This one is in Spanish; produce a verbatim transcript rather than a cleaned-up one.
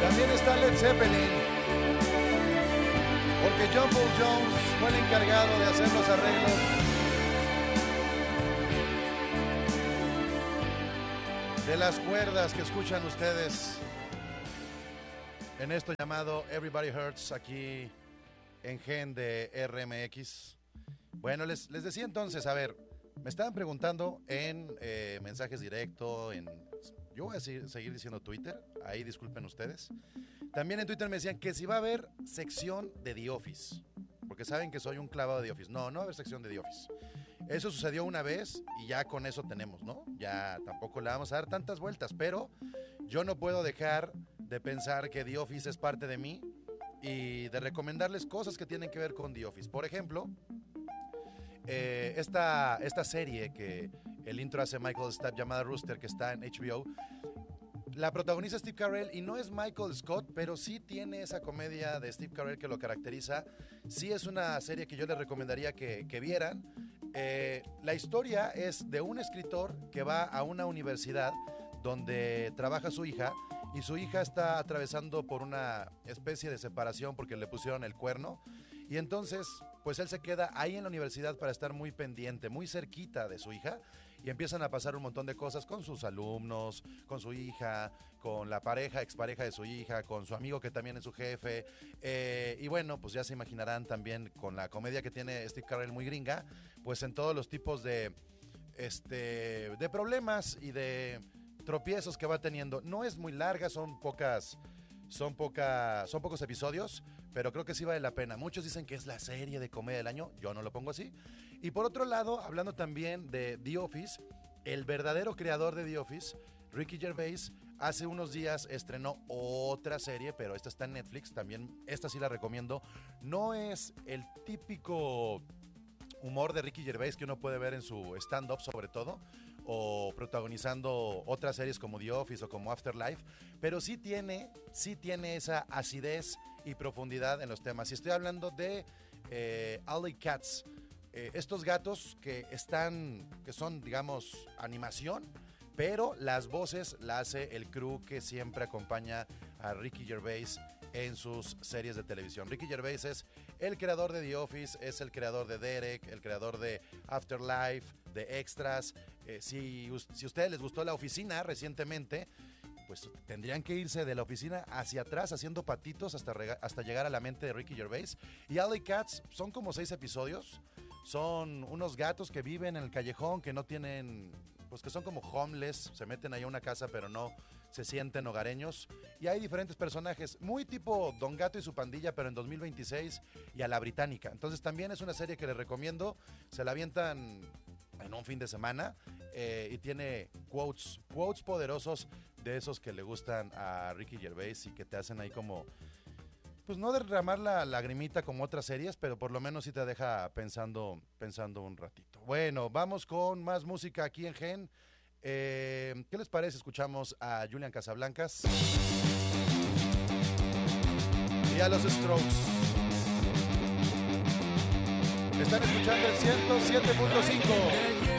También está Led Zeppelin, porque John Paul Jones fue el encargado de hacer los arreglos. De las cuerdas que escuchan ustedes en esto llamado Everybody Hurts aquí en Gen de R M X. Bueno, les, les decía entonces, a ver, me estaban preguntando en eh, mensajes directos, en, yo voy a seguir, seguir diciendo Twitter, ahí disculpen ustedes. También en Twitter me decían que si va a haber sección de The Office, porque saben que soy un clavado de The Office. No, no va a haber sección de The Office. Eso sucedió una vez y ya con eso tenemos, ¿no? Ya tampoco le vamos a dar tantas vueltas, pero yo no puedo dejar de pensar que The Office es parte de mí y de recomendarles cosas que tienen que ver con The Office. Por ejemplo, eh, esta, esta serie que el intro hace Michael Stipe llamada Rooster, que está en H B O, la protagoniza Steve Carell y no es Michael Scott, pero sí tiene esa comedia de Steve Carell que lo caracteriza. Sí es una serie que yo les recomendaría que, que vieran. Eh, la historia es de un escritor que va a una universidad donde trabaja su hija y su hija está atravesando por una especie de separación porque le pusieron el cuerno y entonces pues él se queda ahí en la universidad para estar muy pendiente, muy cerquita de su hija y empiezan a pasar un montón de cosas con sus alumnos, con su hija, con la pareja, expareja de su hija, con su amigo que también es su jefe eh, y bueno, pues ya se imaginarán también con la comedia que tiene Steve Carell muy gringa, pues en todos los tipos de, este, de problemas y de tropiezos que va teniendo. No es muy larga, son pocas, son pocas, son pocos episodios, pero creo que sí vale la pena. Muchos dicen que es la serie de comedia del año, yo no lo pongo así. Y por otro lado, hablando también de The Office, el verdadero creador de The Office, Ricky Gervais, hace unos días estrenó otra serie, pero esta está en Netflix, también esta sí la recomiendo. No es el típico humor de Ricky Gervais que uno puede ver en su stand-up sobre todo, o protagonizando otras series como The Office o como Afterlife, pero sí tiene, sí tiene esa acidez y profundidad en los temas. Y estoy hablando de eh, Alley Cats, eh, estos gatos que están, que son, digamos, animación, pero las voces las hace el crew que siempre acompaña a Ricky Gervais en sus series de televisión. Ricky Gervais es el creador de The Office, es el creador de Derek, el creador de Afterlife, de Extras. Eh, si, si a ustedes les gustó La Oficina recientemente, pues tendrían que irse de La Oficina hacia atrás haciendo patitos hasta, rega- hasta llegar a la mente de Ricky Gervais. Y Alley Cats son como seis episodios. Son unos gatos que viven en el callejón, que no tienen, pues que son como homeless, se meten ahí a una casa pero no se sienten hogareños. Y hay diferentes personajes, muy tipo Don Gato y su pandilla, pero en dos mil veintiséis y a la británica. Entonces también es una serie que les recomiendo, se la avientan en un fin de semana eh, y tiene quotes, quotes poderosos de esos que le gustan a Ricky Gervais y que te hacen ahí como, pues no derramar la lagrimita como otras series, pero por lo menos sí te deja pensando, pensando un ratito. Bueno, vamos con más música aquí en Gen. Eh, ¿Qué les parece? Escuchamos a Julian Casablancas y a los Strokes. Están escuchando el ciento siete punto cinco.